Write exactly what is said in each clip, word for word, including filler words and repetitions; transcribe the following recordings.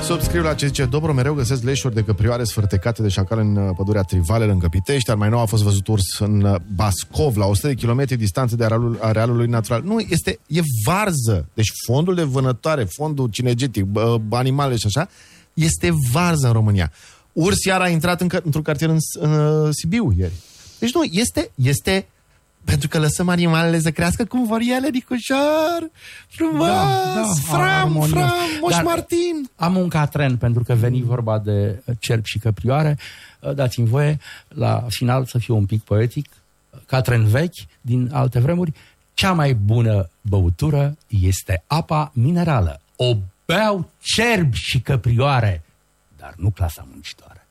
Subscriu la ce zice Dobro, mereu găsesc leșuri de căprioare sfârtecate de șacal în pădurea Trivale, lângă Pitești, dar mai nou a fost văzut urs în Bascov, la o sută de kilometri distanță de arealul, arealului natural. Nu, este, e varză. Deci fondul de vânătoare, fondul cinegetic, bă, animale și așa, este varză în România. Urs iar a intrat în, într-un cartier în, în, în Sibiu ieri. Deci nu, este, este pentru că lăsăm animalele să crească cum vor ele, Nicușor. Frumos, da, da, fram, fram, Moș Martin. Am un catren, pentru că veni vorba de cerbi și căprioare. Dați-mi voie, la final, să fiu un pic poetic. Catren vechi, din alte vremuri. Cea mai bună băutură este apa minerală. O beau cerbi și căprioare, dar nu clasa muncitoare.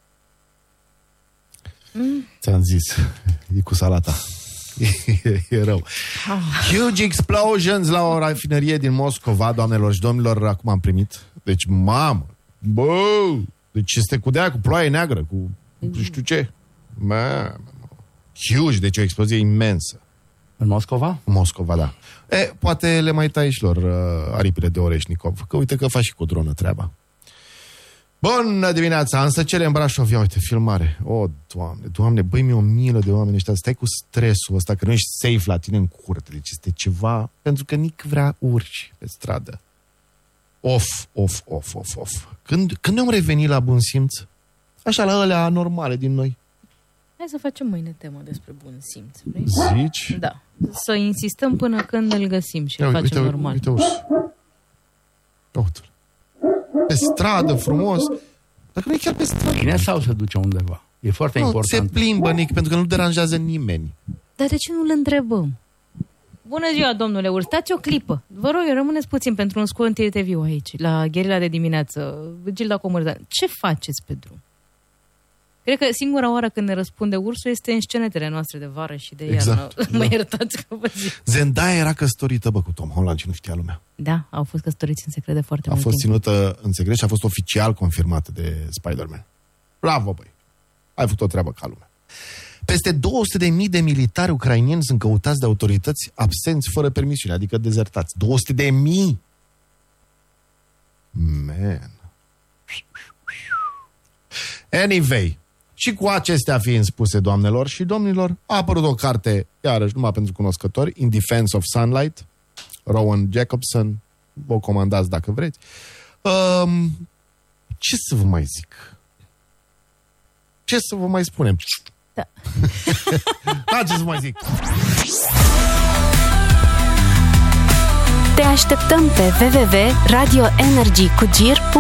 Mm. Ți-am zis, e cu salata. E, e rău. Huge explosions la o rafinerie din Moscova, doamnelor și domnilor, acum am primit. Deci, mamă, bă, deci este cu dea, cu ploaie neagră, cu nu știu ce. Mamă, huge, deci o explozie imensă. În Moscova? În Moscova, da. E, poate le mai tai și lor uh, aripile de Oreșnicov, că uite că faci și cu dronă treaba. Bună dimineața, însă cele în Brașov, ia uite, filmare. O, Doamne, Doamne, băi, mi-e o milă de oameni ăștia, stai cu stresul ăsta, că nu ești safe la tine în curte, deci este ceva, pentru că nici vrea urci pe stradă. Of, of, of, of, of. Când, când ne-am revenit la bun simț? Așa, la alea normale din noi. Hai să facem mâine temă despre bun simț. Vrei? Zici? Da. Să insistăm până când îl găsim și îl facem uite, normal. Uite, uite, uite. Pe stradă, frumos. Dacă nu e chiar pe stradă. Bine sau se duce undeva? E foarte nu, important. Se plimbă, Nic, pentru că nu deranjează nimeni. Dar de ce nu-l întrebăm? Bună ziua, domnule Urs, stați o clipă. Vă rog, rămâneți puțin pentru un scurt interviu aici, la Gherila de dimineață, Gilda Comărzan. Ce faceți pe drum? Cred că singura oară când ne răspunde ursul este în scenetele noastre de vară și de exact, iarnă. da. Mă iertați că vă zic. Zendaya era căsătorită, bă, cu Tom Holland și nu știa lumea. Da, au fost căsătoriți în secret de foarte a mult fost timp. ținută în secret și a fost oficial confirmată de Spider-Man. Bravo, băi! Ai făcut o treabă ca lumea. Peste două sute de mii de militari ucraineni sunt căutați de autorități absenți fără permisiune, adică dezertați. două sute de mii! Man! Anyway, și cu acestea fiind spuse, doamnelor și domnilor, a apărut o carte, iarăși numai pentru cunoscători, In Defense of Sunlight, Rowan Jacobson, vă comandați dacă vreți. Um, ce să vă mai zic? Ce să vă mai spunem? Da. Da, ce să mai zic? Te așteptăm pe w w w punct radio energy cu gir punct